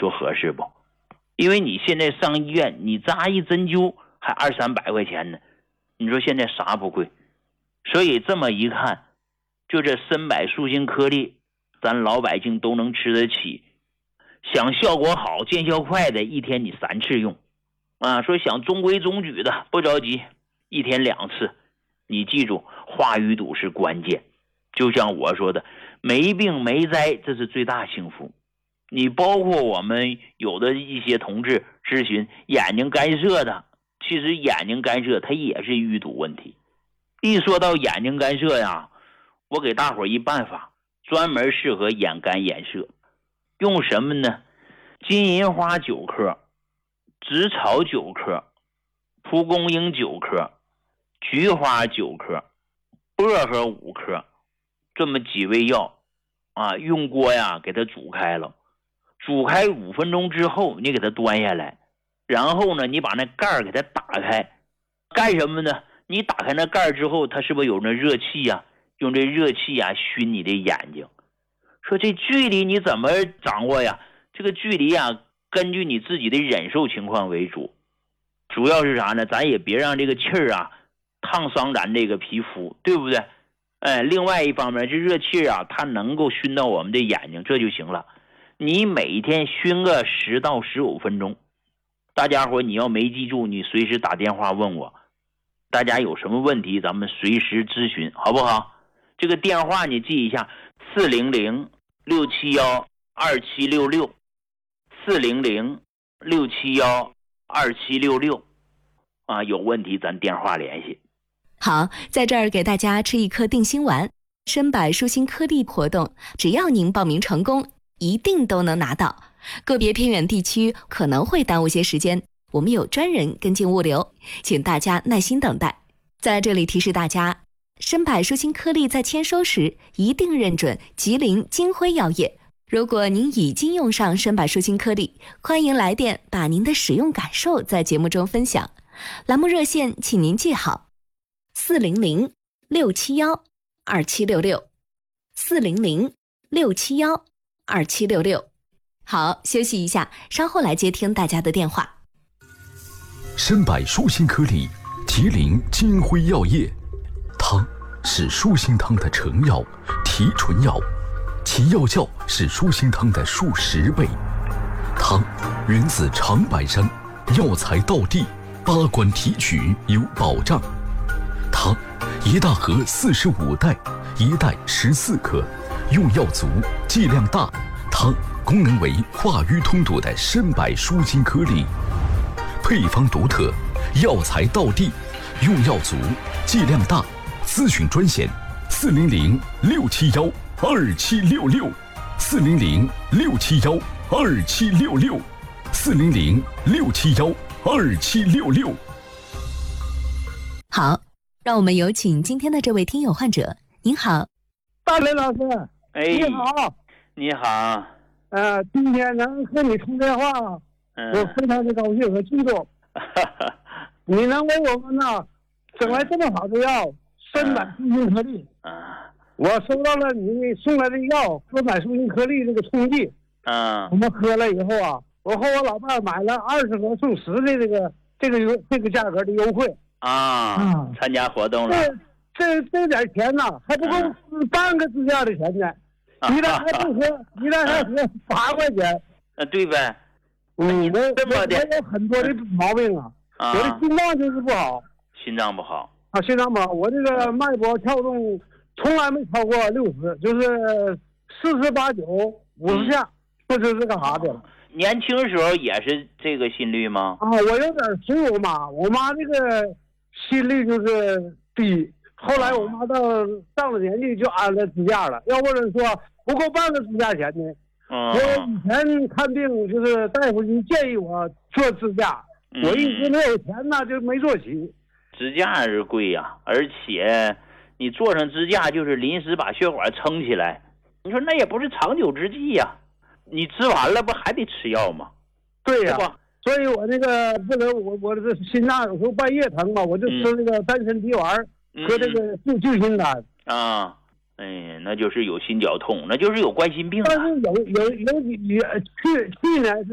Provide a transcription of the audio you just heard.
说合适不？因为你现在上医院，你扎一针灸还200-300块钱呢，你说现在啥不贵？所以这么一看，就这参柏舒心颗粒，咱老百姓都能吃得起。想效果好、见效快的，一天你3次用啊。说想中规中矩的，不着急，一天2次。你记住，化瘀堵是关键。就像我说的，没病没灾，这是最大幸福。你包括我们有的一些同志咨询眼睛干涉的，其实眼睛干涉它也是淤堵问题。一说到眼睛干涉呀，我给大伙一办法，专门适合眼干眼涩。用什么呢？金银花9克，紫草9克，蒲公英9克，菊花9克，薄荷5克，这么几味药啊，用锅呀给它煮开了，煮开5分钟之后，你给它端下来，然后呢，你把那盖儿给它打开，干什么呢？你打开那盖儿之后，它是不是有那热气呀？用这热气呀熏你的眼睛。说这距离你怎么掌握呀？这个距离呀，根据你自己的忍受情况为主。主要是啥呢？咱也别让这个气儿啊烫伤咱这个皮肤，对不对？另外一方面，这热气啊，它能够熏到我们的眼睛，这就行了。你每天熏个10到15分钟。大家伙你要没记住，你随时打电话问我。大家有什么问题，咱们随时咨询，好不好？这个电话你记一下，400-671-2766 400-671-2766啊，有问题咱电话联系。 好，在这儿给大家吃一颗定心丸，参柏舒心颗粒活动，只要您报名成功，一定都能拿到。个别偏远地区可能会耽误些时间，我们有专人跟进物流，请大家耐心等待。在这里提示大家，参柏舒心颗粒在签收时一定认准吉林金辉药业。如果您已经用上参柏舒心颗粒，欢迎来电把您的使用感受在节目中分享。栏目热线请您记好400-671-2766 400-671-2766。好，休息一下，稍后来接听大家的电话。 参柏舒心颗粒，吉林金辉药业。汤是舒心汤的成药、提纯药，其药效是舒心汤的数10倍。汤源自长白山，药材到地，8关提取有保障。汤一大盒45袋，一袋14克，用药足，剂量大。汤功能为化瘀通堵的参柏舒心颗粒，配方独特，药材到地，用药足，剂量大。咨询专线400-671-2766 400-671-2766 400-671-2766。 好，让我们有请今天的这位听友患者。您好， 大雷老师，你好。 你好。 今天能和你通电话，我非常的高兴和激动。你能为我们呢整来这么好的药，参柏舒心颗粒。我收到了你送来的药，参柏舒心颗粒这个冲剂。我们喝了以后啊，我和我老伴买了20盒送10的这个价格的优惠。 参加活动了。 这点钱呢，还不够半个支架的钱呢。一袋还不合，一袋还合8块钱。 对呗。 我有很多的毛病啊。我的心脏就是不好。 心脏不好。 心脏不好，我这个脉搏跳动从来没超过60，就是48-9、50下，不知是干啥的。 年轻时候也是这个心率吗？ 我有点随我妈，我妈这个心率就是低。后来我妈到上了年纪就安了支架了，要不然说不够半个支架钱呢。我以前看病就是大夫就建议我做支架，我一直没有钱呢，就没做起。 支架是贵呀，而且你做上支架就是临时把血管撑起来，你说那也不是长久之计呀。你吃完了不还得吃药吗？ 对呀，所以我那个不能，我这心脏有时候半夜疼嘛，我就吃那个丹参皮丸和这个救心丹。 那就是有心绞痛，那就是有冠心病。 但是有去年